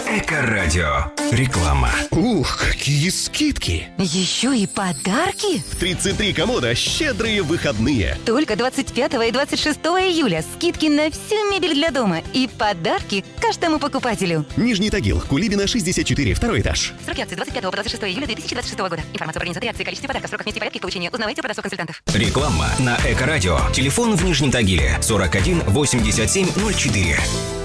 Эко-радио. Реклама. Ух, какие скидки! Еще и подарки? В 33 комода щедрые выходные. Только 25 и 26 июля скидки на всю мебель для дома и подарки каждому покупателю. Нижний Тагил, Кулибина, 64, второй этаж. Сроки акции с 25 по 26 июля 2026 года. Информация про организацию акции, количество подарков, сроках, месте и порядке получения узнавайте у продавцов-консультантов. Реклама на Эко-радио. Телефон в Нижнем Тагиле 41 87 04.